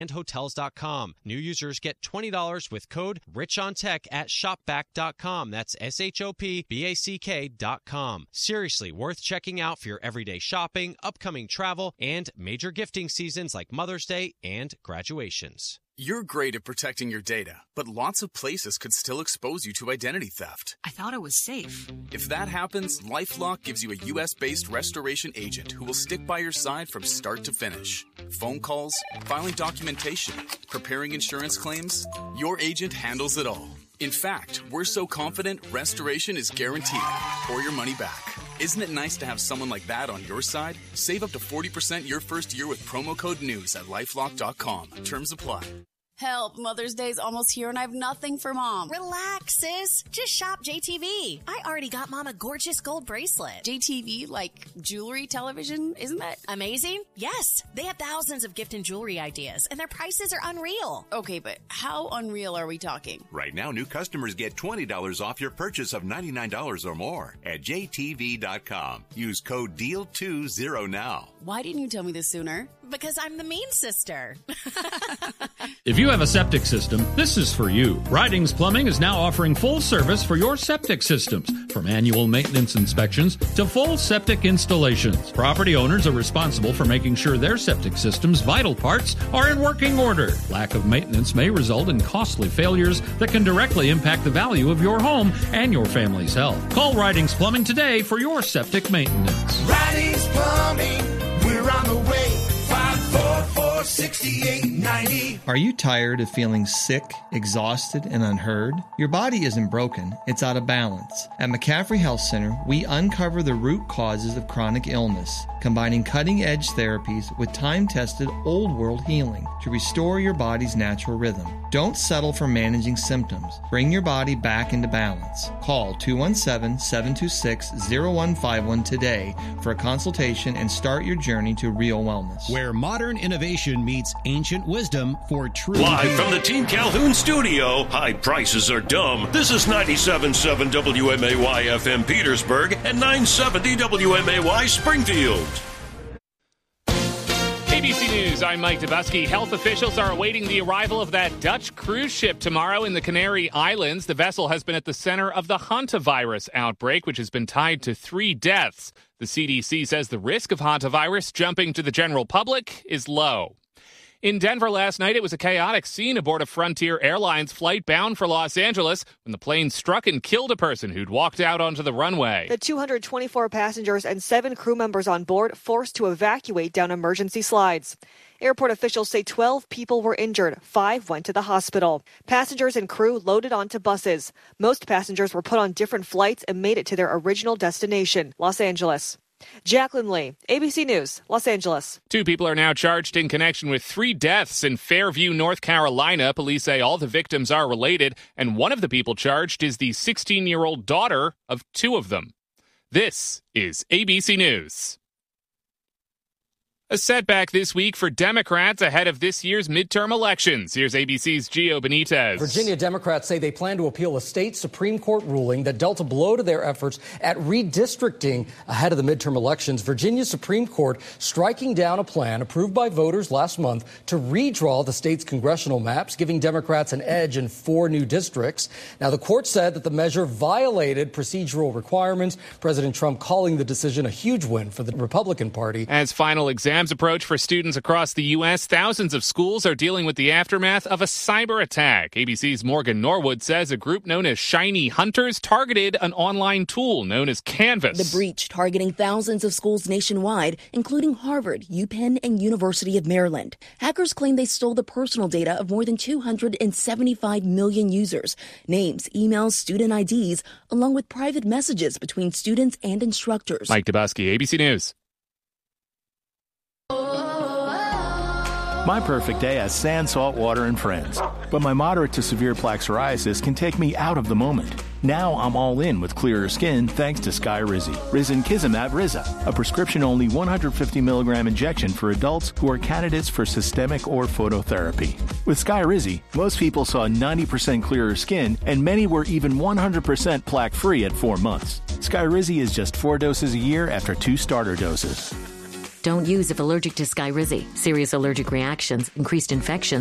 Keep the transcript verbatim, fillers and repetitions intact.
and hotels dot com. New users get twenty dollars with code RICHONTECH at shopback dot com. That's S H O P B A C K dot com. Seriously, worth checking out for your everyday shopping, upcoming travel, and major gifting seasons like Mother's Day and graduations. You're great at protecting your data, but lots of places could still expose you to identity theft. I thought it was safe. If that happens, LifeLock gives you a U S-based restoration agent who will stick by your side from start to finish. Phone calls, filing documentation, preparing insurance claims, your agent handles it all. In fact, we're so confident restoration is guaranteed or your money back. Isn't it nice to have someone like that on your side? Save up to forty percent your first year with promo code NEWS at lifelock dot com. Terms apply. Help, Mother's Day's almost here and I have nothing for Mom. Relax, sis. Just shop J T V. I already got Mom a gorgeous gold bracelet. J T V, like jewelry, television, isn't that amazing? Yes. They have thousands of gift and jewelry ideas, and their prices are unreal. Okay, but how unreal are we talking? Right now, new customers get twenty dollars off your purchase of ninety-nine dollars or more at J T V dot com. Use code D E A L twenty now. Why didn't you tell me this sooner? Because I'm the mean sister. If you have a septic system, this is for you. Ridings Plumbing is now offering full service for your septic systems, from annual maintenance inspections to full septic installations. Property owners are responsible for making sure their septic system's vital parts are in working order. Lack of maintenance may result in costly failures that can directly impact the value of your home and your family's health. Call Ridings Plumbing today for your septic maintenance. Ridings Plumbing, we're on the way. five four four, six eight nine zero. Are you tired of feeling sick, exhausted, and unheard? Your body isn't broken, it's out of balance. At McCaffrey Health Center, we uncover the root causes of chronic illness, combining cutting-edge therapies with time-tested old-world healing to restore your body's natural rhythm. Don't settle for managing symptoms. Bring your body back into balance. Call two one seven, seven two six, zero one five one today for a consultation and start your journey to real wellness. Where modern innovation meets ancient wisdom for true. Live from the Team Calhoun studio, high prices are dumb. This is ninety-seven point seven W M A Y F M Petersburg and nine seventy W M A Y Springfield. A B C News, I'm Mike Dubusky. Health officials are awaiting the arrival of that Dutch cruise ship tomorrow in the Canary Islands. The vessel has been at the center of the hantavirus outbreak, which has been tied to three deaths. The C D C says the risk of hantavirus jumping to the general public is low. In Denver last night, it was a chaotic scene aboard a Frontier Airlines flight bound for Los Angeles when the plane struck and killed a person who'd walked out onto the runway. The two hundred twenty-four passengers and seven crew members on board forced to evacuate down emergency slides. Airport officials say twelve people were injured. Five went to the hospital. Passengers and crew loaded onto buses. Most passengers were put on different flights and made it to their original destination, Los Angeles. Jacqueline Lee, A B C News, Los Angeles. Two people are now charged in connection with three deaths in Fairview, North Carolina. Police say all the victims are related, and one of the people charged is the sixteen-year-old daughter of two of them. This is A B C News. A setback this week for Democrats ahead of this year's midterm elections. Here's A B C's Gio Benitez. Virginia Democrats say they plan to appeal a state Supreme Court ruling that dealt a blow to their efforts at redistricting ahead of the midterm elections. Virginia's Supreme Court striking down a plan approved by voters last month to redraw the state's congressional maps, giving Democrats an edge in four new districts. Now, the court said that the measure violated procedural requirements. President Trump calling the decision a huge win for the Republican Party. As final exam approach for students across the U S, thousands of schools are dealing with the aftermath of a cyber attack. A B C's Morgan Norwood says a group known as Shiny Hunters targeted an online tool known as Canvas. The breach targeting thousands of schools nationwide, including Harvard, UPenn, and University of Maryland. Hackers claim they stole the personal data of more than two hundred seventy-five million users, names, emails, student I Ds, along with private messages between students and instructors. Mike Dubusky, A B C News. My perfect day has sand, salt, water, and friends. But my moderate to severe plaque psoriasis can take me out of the moment. Now I'm all in with clearer skin thanks to Skyrizi. Risankizumab Riza, a prescription-only one hundred fifty milligram injection for adults who are candidates for systemic or phototherapy. With Skyrizi, most people saw ninety percent clearer skin, and many were even one hundred percent plaque-free at four months. Skyrizi is just four doses a year after two starter doses. Don't use if allergic to Skyrizi. Serious allergic reactions, increased infection,